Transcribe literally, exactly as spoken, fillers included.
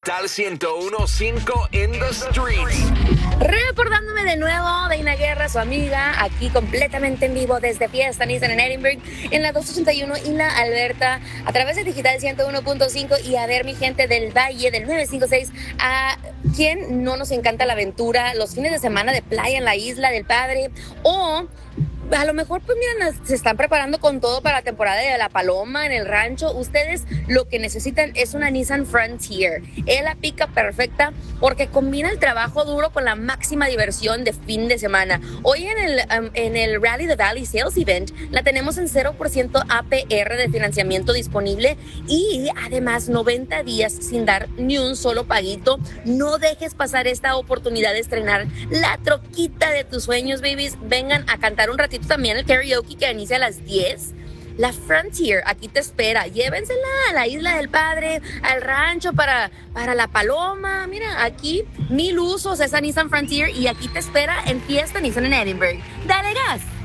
Tal ciento uno punto cinco in the streets. Reportándome de nuevo, Deina Guerra, su amiga, aquí completamente en vivo desde Fiesta Nissan en Edinburgh, en la doscientos ochenta y uno y la Alberta, a través de Digital ciento uno punto cinco. Y a ver, mi gente del Valle, del nueve cinco seis, ¿a quién no nos encanta la aventura? Los fines de semana de playa en la Isla del Padre, o a lo mejor, pues miren, se están preparando con todo para la temporada de la paloma en el rancho. Ustedes lo que necesitan es una Nissan Frontier. Es la pica perfecta porque combina el trabajo duro con la máxima diversión de fin de semana. Hoy en el, um, en el Rally the Valley Sales Event la tenemos en cero por ciento A P R de financiamiento disponible y además noventa días sin dar ni un solo paguito. No dejes pasar esta oportunidad de estrenar la troquita de tus sueños, babies. Vengan a cantar un ratito también el karaoke que inicia a las diez. La Frontier aquí te espera. Llévensela a la Isla del Padre, al rancho, para, para la paloma. Mira, aquí mil usos esa Nissan Frontier y aquí te espera en Fiesta Nissan en Edinburgh. ¡Dale gas!